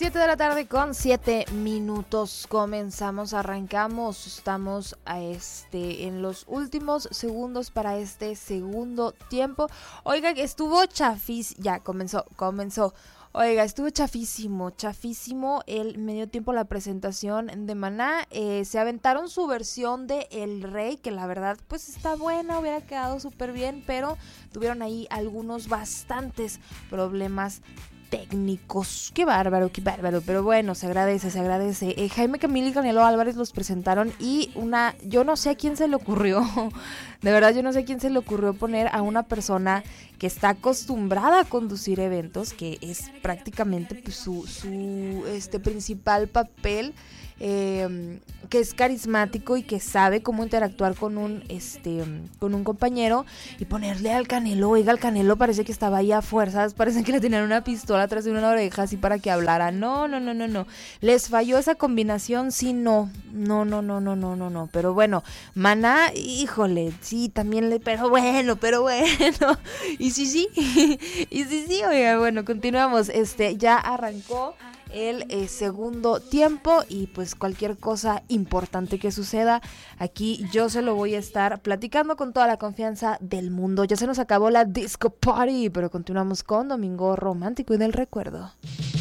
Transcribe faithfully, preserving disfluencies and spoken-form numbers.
siete de la tarde con siete minutos. Comenzamos, arrancamos. Estamos a este en los últimos segundos para este segundo tiempo. Oiga, que estuvo chafis. Ya, comenzó, comenzó. Oiga, estuvo chafísimo, chafísimo el medio tiempo, la presentación de Maná. Eh, se aventaron su versión de El Rey, que la verdad pues está buena, hubiera quedado súper bien, pero tuvieron ahí algunos bastantes problemas técnicos. Qué bárbaro, qué bárbaro, pero bueno, se agradece, se agradece. Eh, Jaime Camil y Canelo Álvarez los presentaron y una, yo no sé a quién se le ocurrió, de verdad yo no sé a quién se le ocurrió poner a una persona que está acostumbrada a conducir eventos, que es prácticamente pues, su, su este principal papel, eh, que es carismático y que sabe cómo interactuar con un este con un compañero, y ponerle al Canelo. Oiga, el Canelo parece que estaba ahí a fuerzas, parece que le tenían una pistola atrás de una oreja así para que hablara. No, no, no, no, no. Les falló esa combinación, sí, no. No, no, no, no, no, no, no. Pero bueno, Maná, híjole, sí, también le, pero bueno, pero bueno. Y sí, sí. Y sí, sí, oiga, bueno, continuamos. Este, ya arrancó el eh, segundo tiempo y pues cualquier cosa importante que suceda aquí yo se lo voy a estar platicando con toda la confianza del mundo. Ya se nos acabó la disco party, pero continuamos con Domingo Romántico y del Recuerdo.